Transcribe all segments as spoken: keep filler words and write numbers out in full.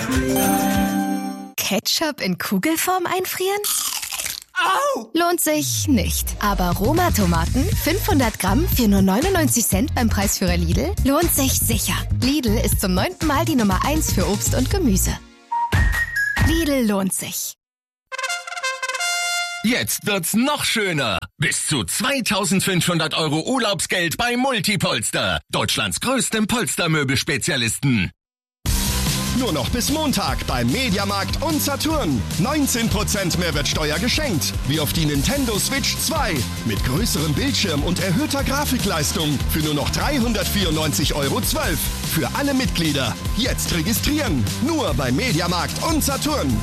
Ketchup in Kugelform einfrieren? Au! Lohnt sich nicht. Aber Roma-Tomaten, fünfhundert Gramm für nur neunundneunzig Cent beim Preisführer Lidl, lohnt sich sicher. Lidl ist zum neunten Mal die Nummer eins für Obst und Gemüse. Lidl lohnt sich. Jetzt wird's noch schöner. Bis zu zweitausendfünfhundert Euro Urlaubsgeld bei Multipolster. Deutschlands größtem Polstermöbelspezialisten. Nur noch bis Montag beim Mediamarkt und Saturn. neunzehn Prozent Mehrwertsteuer geschenkt. Wie auf die Nintendo Switch zwei. Mit größerem Bildschirm und erhöhter Grafikleistung. Für nur noch dreihundertvierundneunzig Euro zwölf. Für alle Mitglieder. Jetzt registrieren. Nur beim Mediamarkt und Saturn.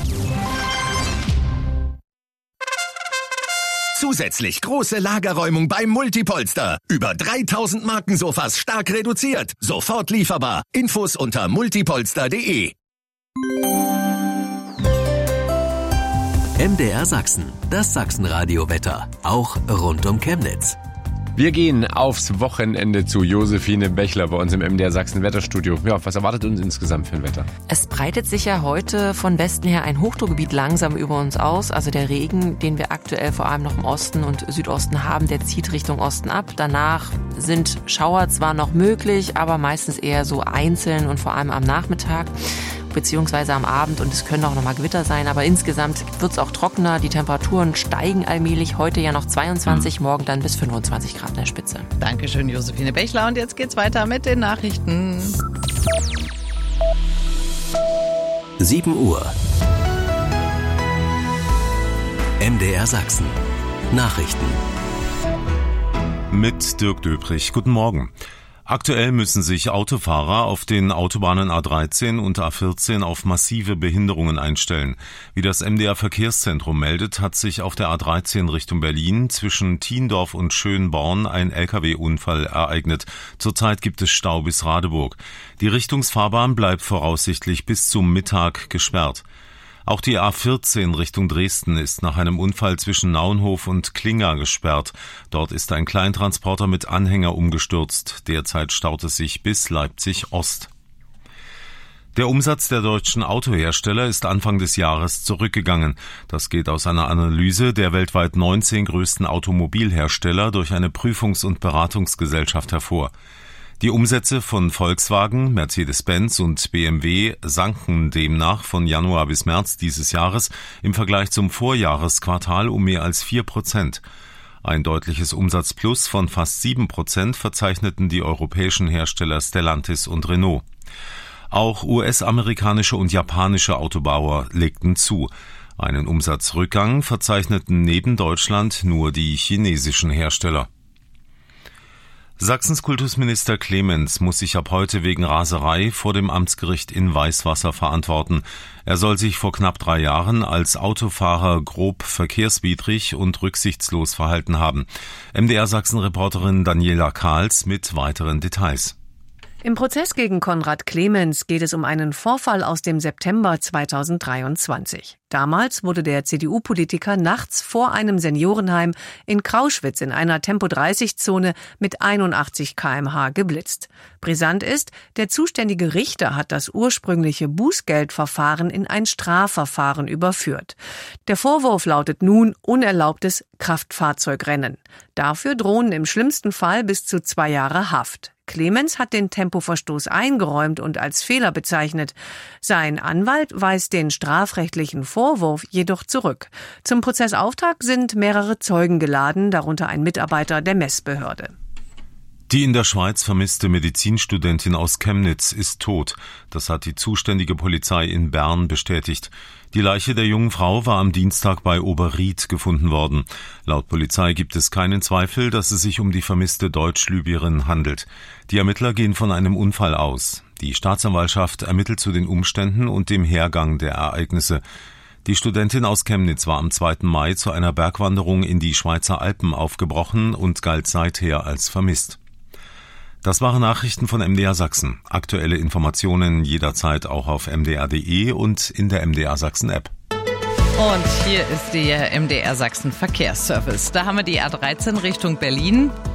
Zusätzlich große Lagerräumung beim Multipolster. Über dreitausend Markensofas stark reduziert. Sofort lieferbar. Infos unter multipolster punkt de. M D R Sachsen, das Sachsenradio-Wetter. Auch rund um Chemnitz. Wir gehen aufs Wochenende zu Josephine Bechler bei uns im M D R Sachsen Wetterstudio. Ja, was erwartet uns insgesamt für ein Wetter? Es breitet sich ja heute von Westen her ein Hochdruckgebiet langsam über uns aus. Also der Regen, den wir aktuell vor allem noch im Osten und Südosten haben, der zieht Richtung Osten ab. Danach sind Schauer zwar noch möglich, aber meistens eher so einzeln und vor allem am Nachmittag beziehungsweise am Abend, und es können auch nochmal Gewitter sein, aber insgesamt wird es auch trockener. Die Temperaturen steigen allmählich. Heute ja noch zweiundzwanzig, mhm. morgen dann bis fünfundzwanzig Grad in der Spitze. Dankeschön, Josephine Bechler. Und jetzt geht's weiter mit den Nachrichten. sieben Uhr. M D R Sachsen. Nachrichten. Mit Dirk Döprich. Guten Morgen. Aktuell müssen sich Autofahrer auf den Autobahnen A dreizehn und A vierzehn auf massive Behinderungen einstellen. Wie das M D R Verkehrszentrum meldet, hat sich auf der A dreizehn Richtung Berlin zwischen Thiendorf und Schönborn ein L K W-Unfall ereignet. Zurzeit gibt es Stau bis Radeburg. Die Richtungsfahrbahn bleibt voraussichtlich bis zum Mittag gesperrt. Auch die A vierzehn Richtung Dresden ist nach einem Unfall zwischen Naunhof und Klinga gesperrt. Dort ist ein Kleintransporter mit Anhänger umgestürzt. Derzeit staut es sich bis Leipzig Ost. Der Umsatz der deutschen Autohersteller ist Anfang des Jahres zurückgegangen. Das geht aus einer Analyse der weltweit neunzehn größten Automobilhersteller durch eine Prüfungs- und Beratungsgesellschaft hervor. Die Umsätze von Volkswagen, Mercedes-Benz und B M W sanken demnach von Januar bis März dieses Jahres im Vergleich zum Vorjahresquartal um mehr als vier Prozent. Ein deutliches Umsatzplus von fast sieben Prozent verzeichneten die europäischen Hersteller Stellantis und Renault. Auch U S-amerikanische und japanische Autobauer legten zu. Einen Umsatzrückgang verzeichneten neben Deutschland nur die chinesischen Hersteller. Sachsens Kultusminister Clemens muss sich ab heute wegen Raserei vor dem Amtsgericht in Weißwasser verantworten. Er soll sich vor knapp drei Jahren als Autofahrer grob verkehrswidrig und rücksichtslos verhalten haben. M D R Sachsen-Reporterin Daniela Kahls mit weiteren Details. Im Prozess gegen Konrad Clemens geht es um einen Vorfall aus dem September zweitausenddreiundzwanzig. Damals wurde der C D U-Politiker nachts vor einem Seniorenheim in Krauschwitz in einer Tempo dreißig Zone mit einundachtzig Kilometer pro Stunde geblitzt. Brisant ist, der zuständige Richter hat das ursprüngliche Bußgeldverfahren in ein Strafverfahren überführt. Der Vorwurf lautet nun unerlaubtes Kraftfahrzeugrennen. Dafür drohen im schlimmsten Fall bis zu zwei Jahre Haft. Clemens hat den Tempoverstoß eingeräumt und als Fehler bezeichnet. Sein Anwalt weist den strafrechtlichen Vorwurf jedoch zurück. Zum Prozessauftakt sind mehrere Zeugen geladen, darunter ein Mitarbeiter der Messbehörde. Die in der Schweiz vermisste Medizinstudentin aus Chemnitz ist tot. Das hat die zuständige Polizei in Bern bestätigt. Die Leiche der jungen Frau war am Dienstag bei Oberried gefunden worden. Laut Polizei gibt es keinen Zweifel, dass es sich um die vermisste Deutsch-Libyerin handelt. Die Ermittler gehen von einem Unfall aus. Die Staatsanwaltschaft ermittelt zu den Umständen und dem Hergang der Ereignisse. Die Studentin aus Chemnitz war am zweiten Mai zu einer Bergwanderung in die Schweizer Alpen aufgebrochen und galt seither als vermisst. Das waren Nachrichten von M D R Sachsen. Aktuelle Informationen jederzeit auch auf m d r punkt d e und in der M D R Sachsen App. Und hier ist der M D R Sachsen Verkehrsservice. Da haben wir die A dreizehn Richtung Berlin.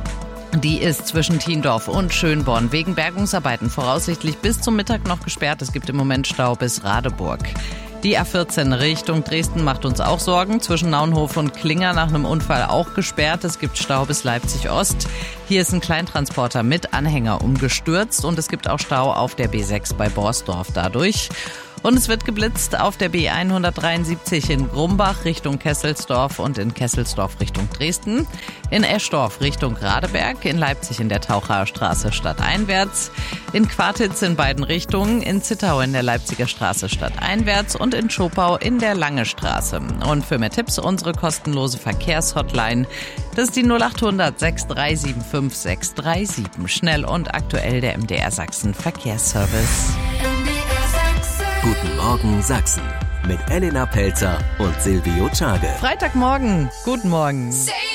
Die ist zwischen Thiendorf und Schönborn wegen Bergungsarbeiten voraussichtlich bis zum Mittag noch gesperrt. Es gibt im Moment Stau bis Radeburg. Die A vierzehn Richtung Dresden macht uns auch Sorgen. Zwischen Naunhof und Klinger nach einem Unfall auch gesperrt. Es gibt Stau bis Leipzig-Ost. Hier ist ein Kleintransporter mit Anhänger umgestürzt und es gibt auch Stau auf der B sechs bei Borsdorf dadurch. Und es wird geblitzt auf der B hundertdreiundsiebzig in Grumbach Richtung Kesselsdorf und in Kesselsdorf Richtung Dresden. In Eschdorf Richtung Radeberg, in Leipzig in der Tauchaer Straße stadteinwärts, in Quartitz in beiden Richtungen, in Zittau in der Leipziger Straße stadteinwärts und in Schopau in der Lange Straße. Und für mehr Tipps unsere kostenlose Verkehrshotline. Das ist die null acht hundert sechs drei sieben fünf sechs drei sieben. Schnell und aktuell der M D R Sachsen Verkehrsservice. Guten Morgen Sachsen mit Elena Pelzer und Silvio Czage. Freitagmorgen. Guten Morgen.